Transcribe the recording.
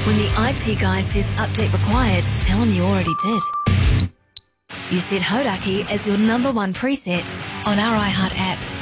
When the IT guy says update required, tell him you already did. You set Hodaki as your #1 preset on our iHeart app.